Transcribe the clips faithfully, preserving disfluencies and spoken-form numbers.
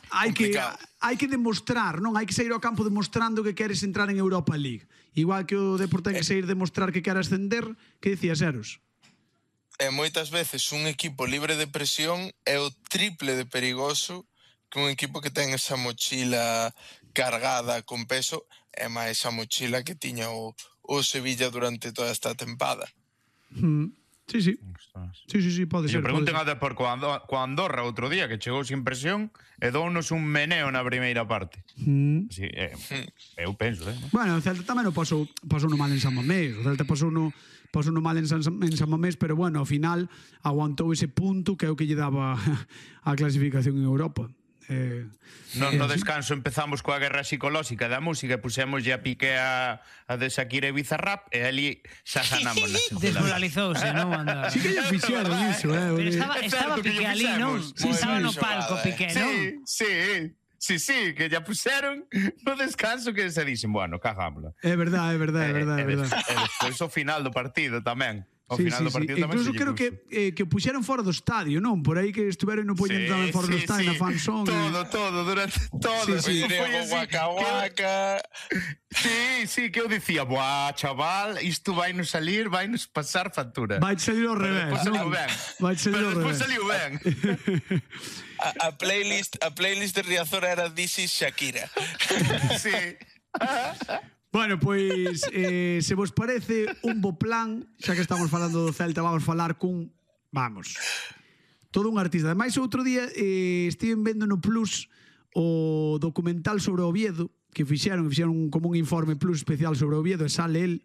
hai que hai que demostrar, non? Hai que sair ao campo demostrando que queres entrar en Europa League. Igual que o Depor ten que sair demostrar que quere ascender, que dicías, Eros? E moitas veces un equipo libre de presión é o triple de perigoso que un equipo que ten esa mochila cargada con peso e máis esa mochila que tiña o, o Sevilla durante toda esta tempada. Mm. Sí, sí. Sí, sí, sí, pode ser. Yo pregunten a Depor co Andorra outro día que chegou sin presión e dounos un meneo na primeira parte. Mm. Sí, eh, eu penso, eh. Bueno, o Celta tamén o pasou, pasou no mal en San Mamés. O Celta pasou no, pasou no mal en San, en San Mamés, pero bueno, ao final aguantou ese punto que é o que lle daba a clasificación en Europa. Eh, no, no descanso empezamos coa guerra psicolóxica da música e pusemos a Piqué a, a de Shakira e Bizarrap e ali xa ganamos na segunda. Desmoralizouse, non? Anda. Sí que lle fixeron iso, eh. Pero estaba, estaba Piqué ali, non? Sí, estaba no palco Piqué, non? Sí, sí. Sí, sí, que ya puseron no descanso que se dicen, bueno, cagámosla. É verdade, é verdade, é verdade, é verdade. E despois o final do partido tamén. Ao sí, final sí, do partido sí. tamén. Incluso creo que eh, que puxeron fora do estadio, non? Por aí que estuveron no poñen sí, tamén fora sí, do estadio sí. na fanzón. Todo, eh. todo, durante todo. Sí, sí. Foi así. Waka, waka. Sí, sí, que eu dicía, buah, chaval, isto vai nos salir, vai nos pasar factura. Vai salir ao revés, non? saliu ben. Vai salir ao revés. Saliu ben. A, a playlist, a playlist de Riazor era This is Shakira. Sí. Bueno, pois, eh, se vos parece un bo plan, xa que estamos falando do Celta, vamos falar cun, vamos, todo un artista. Ademais, outro día eh, estiven vendo no Plus o documental sobre Oviedo, que fixeron, fixeron como un informe Plus especial sobre Oviedo, e sale el.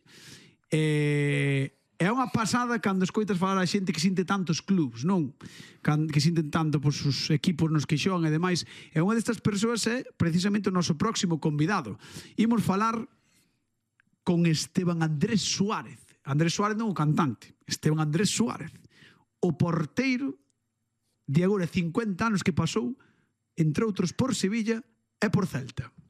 Eh, é unha pasada cando escoitas falar a xente que sinte tantos clubs, non? Que sinten tanto pois, os equipos nos que xogan e demais. E unha destas persoas é precisamente o noso próximo convidado. Imos falar con Esteban Andrés Suárez. Andrés Suárez non o cantante, Esteban Andrés Suárez, o porteiro de agora cincuenta anos que pasou, entre outros por Sevilla e por Celta.